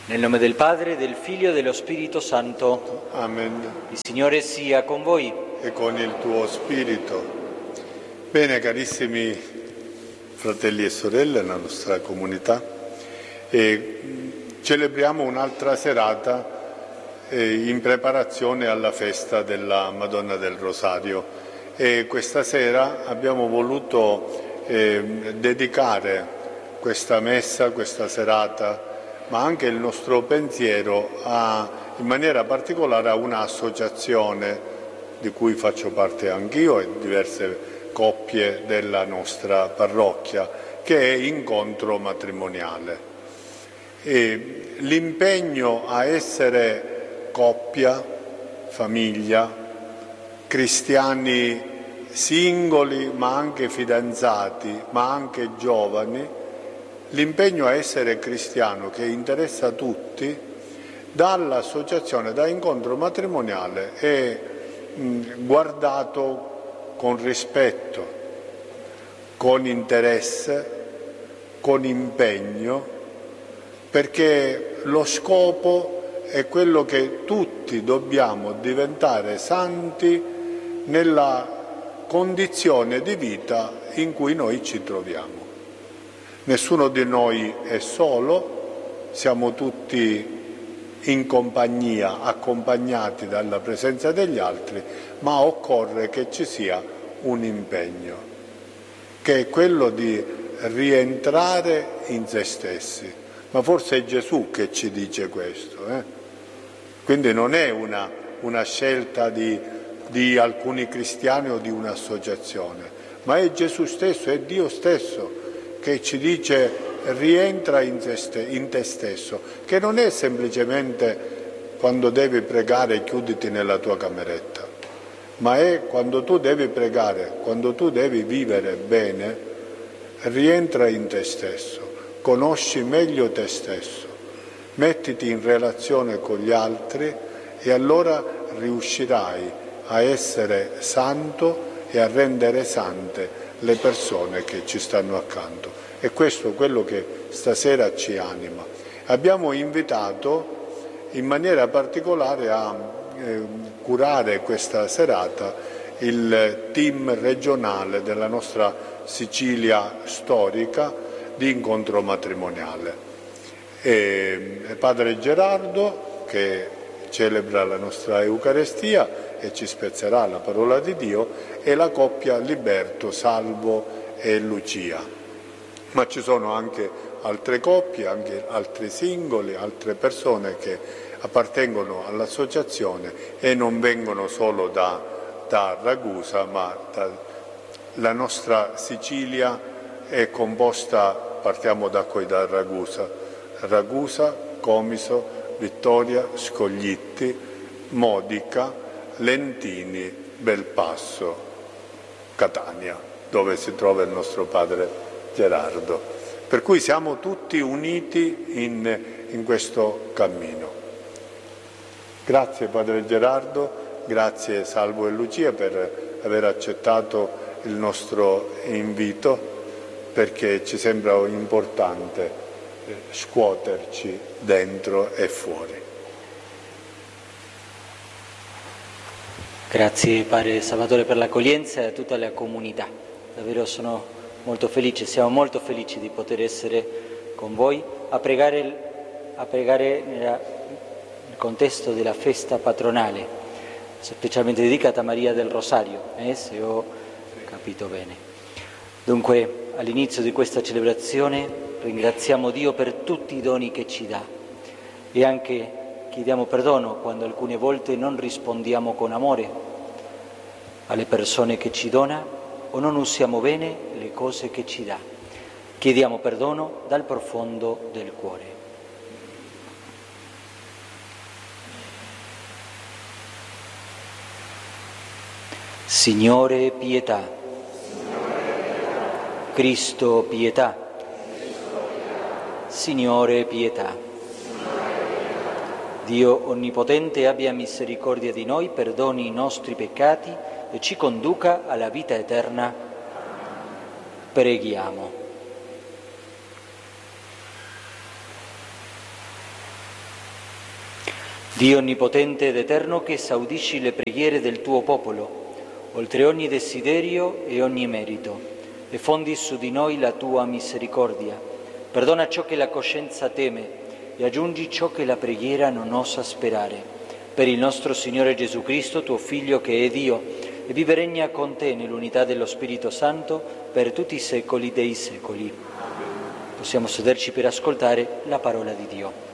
Nel nome del Padre, del Figlio e dello Spirito Santo. Amen. Il Signore sia con voi. E con il tuo spirito. Bene, carissimi fratelli e sorelle, la nostra comunità, celebriamo un'altra serata in preparazione alla festa della Madonna del Rosario, e questa sera abbiamo voluto dedicare questa messa, questa serata, ma anche il nostro pensiero in maniera particolare a un'associazione di cui faccio parte anch'io e diverse coppie della nostra parrocchia, che è Incontro Matrimoniale. E l'impegno a essere coppia, famiglia, cristiani singoli ma anche fidanzati, ma anche giovani, l'impegno a essere cristiano che interessa tutti, dall'associazione, da Incontro Matrimoniale, è guardato con rispetto, con interesse, con impegno, perché lo scopo è quello che tutti dobbiamo diventare santi nella condizione di vita in cui noi ci troviamo. Nessuno di noi è solo, siamo tutti in compagnia, accompagnati dalla presenza degli altri, ma occorre che ci sia un impegno, che è quello di rientrare in se stessi. Ma forse è Gesù che ci dice questo, Quindi non è una scelta di alcuni cristiani o di un'associazione, ma è Gesù stesso, è Dio stesso che ci dice: rientra in te stesso, che non è semplicemente quando devi pregare chiuditi nella tua cameretta, ma è quando tu devi pregare, quando tu devi vivere bene, rientra in te stesso, conosci meglio te stesso, mettiti in relazione con gli altri e allora riuscirai a essere santo e a rendere sante le persone che ci stanno accanto. E questo è quello che stasera ci anima. Abbiamo invitato in maniera particolare a curare questa serata il team regionale della nostra Sicilia storica di Incontro Matrimoniale. Padre Gerardo, che celebra la nostra Eucaristia e ci spezzerà la parola di Dio, e la coppia Liberto, Salvo e Lucia. Ma ci sono anche altre coppie, anche altri singoli, altre persone che appartengono all'associazione e non vengono solo da Ragusa, ma la nostra Sicilia è composta, partiamo da Ragusa, Comiso, Vittoria, Scoglitti, Modica, Lentini, Belpasso, Catania, dove si trova il nostro padre Gerardo. Per cui siamo tutti uniti in questo cammino. Grazie Padre Gerardo, grazie Salvo e Lucia per aver accettato il nostro invito, perché ci sembra importante scuoterci dentro e fuori. Grazie Padre Salvatore per l'accoglienza e a tutta la comunità. Davvero siamo molto felici di poter essere con voi a pregare nel contesto della festa patronale, specialmente dedicata a Maria del Rosario, se ho capito bene. Dunque, all'inizio di questa celebrazione ringraziamo Dio per tutti i doni che ci dà e anche chiediamo perdono quando alcune volte non rispondiamo con amore alle persone che ci dona o non usiamo bene le cose che ci dà. Chiediamo perdono dal profondo del cuore. Signore, pietà. Cristo, pietà. Signore, pietà. Dio Onnipotente abbia misericordia di noi, perdoni i nostri peccati e ci conduca alla vita eterna. Preghiamo. Dio onnipotente ed eterno, che esaudisci le preghiere del tuo popolo, oltre ogni desiderio e ogni merito, e fondi su di noi la tua misericordia. Perdona ciò che la coscienza teme e aggiungi ciò che la preghiera non osa sperare. Per il nostro Signore Gesù Cristo, tuo Figlio, che è Dio, e vive e regna con te nell'unità dello Spirito Santo per tutti i secoli dei secoli. Possiamo sederci per ascoltare la parola di Dio.